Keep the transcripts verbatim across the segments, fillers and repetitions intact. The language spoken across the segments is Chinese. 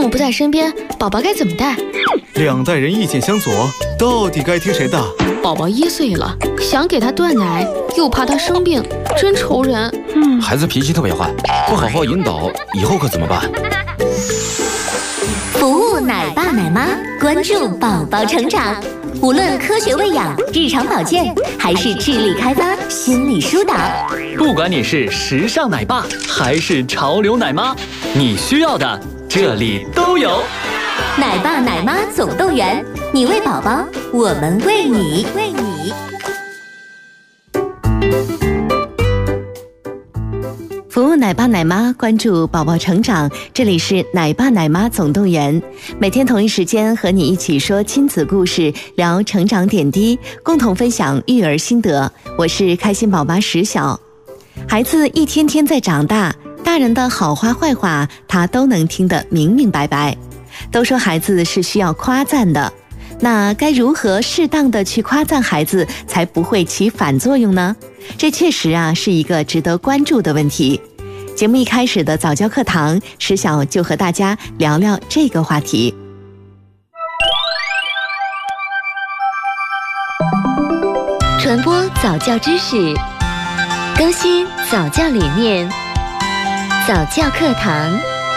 母不在身边，宝宝该怎么带？ 两代人意见相左，到底该听谁的？ 宝宝一岁了，想给他断奶，又怕他生病，真愁人。 嗯，孩子脾气特别坏，不好好引导，以后可怎么办？ 服务奶爸奶妈，关注宝宝成长。无论科学喂养、日常保健，还是智力开发、心理疏导， 不管你是时尚奶爸还是潮流奶妈，你需要的这里都有。 奶爸奶妈总动员，你喂宝宝，我们喂你，喂你。 服务奶爸奶妈，关注宝宝成长，这里是奶爸奶妈总动员，每天同一时间和你一起说亲子故事，聊成长点滴，共同分享育儿心得。我是开心宝妈石晓。孩子一天天在长大，大人的好话坏话他都能听得明明白白。都说孩子是需要夸赞的，那该如何适当的去夸赞孩子，才不会起反作用呢？这确实啊是一个值得关注的问题。节目一开始的早教课堂，石晓就和大家聊聊这个话题。 传播早教知识，更新早教理念，早教课堂。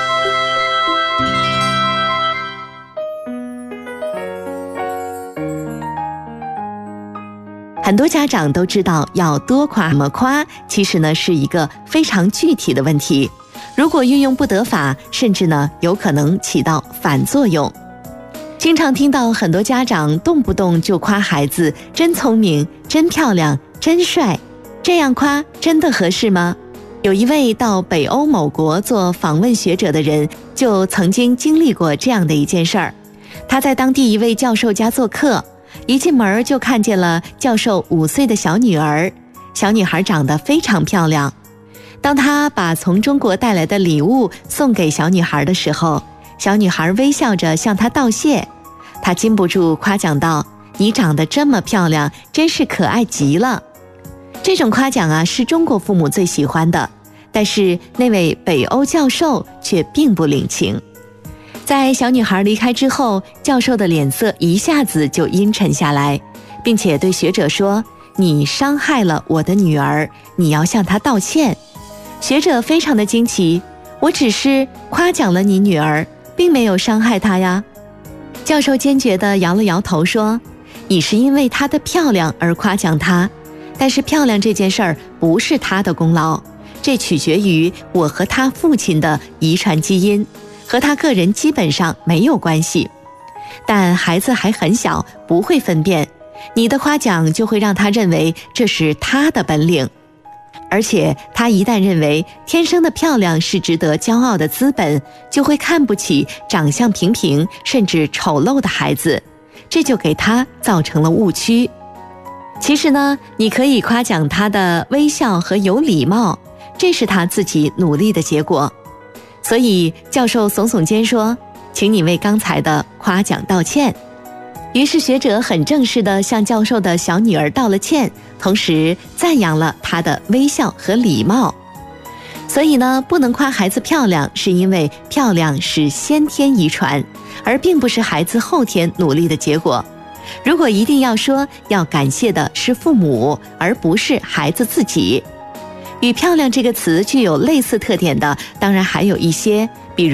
很多家长都知道要多夸，怎么夸其实呢是一个非常具体的问题，如果运用不得法，甚至呢有可能起到反作用。经常听到很多家长动不动就夸孩子真聪明、真漂亮、真帅，这样夸真的合适吗？有一位到北欧某国做访问学者的人就曾经经历过这样的一件事儿。他在当地一位教授家做客，一进门就看见了教授五岁的小女儿，小女孩长得非常漂亮。当他把从中国带来的礼物送给小女孩的时候，小女孩微笑着向他道谢，他禁不住夸奖道：“你长得这么漂亮，真是可爱极了。”这种夸奖啊，是中国父母最喜欢的，但是那位北欧教授却并不领情。在小女孩离开之后，教授的脸色一下子就阴沉下来，并且对学者说：“你伤害了我的女儿，你要向她道歉。”学者非常的惊奇：“我只是夸奖了你女儿，并没有伤害她呀。”教授坚决地摇了摇头说：“你是因为她的漂亮而夸奖她，但是漂亮这件事儿不是她的功劳，这取决于我和她父亲的遗传基因，和他个人基本上没有关系。但孩子还很小，不会分辨，你的夸奖就会让他认为这是他的本领。而且他一旦认为天生的漂亮是值得骄傲的资本，就会看不起长相平平甚至丑陋的孩子，这就给他造成了误区。其实呢，你可以夸奖他的微笑和有礼貌，这是他自己努力的结果。所以教授耸耸肩说：“请你为刚才的夸奖道歉。”于是学者很正式地向教授的小女儿道了歉，同时赞扬了她的微笑和礼貌。所以呢，不能夸孩子漂亮，是因为漂亮是先天遗传，而并不是孩子后天努力的结果。如果一定要说，要感谢的是父母，而不是孩子自己。与漂亮这个词具有类似特点的，当然还有一些，